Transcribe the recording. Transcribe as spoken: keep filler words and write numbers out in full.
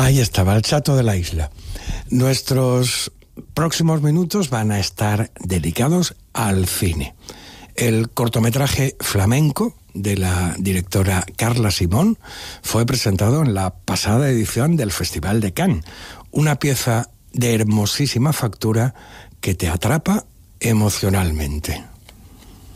Ahí estaba, el Chato de la Isla. Nuestros próximos minutos van a estar dedicados al cine. El cortometraje Flamenco de la directora Carla Simón fue presentado en la pasada edición del Festival de Cannes, una pieza de hermosísima factura que te atrapa emocionalmente.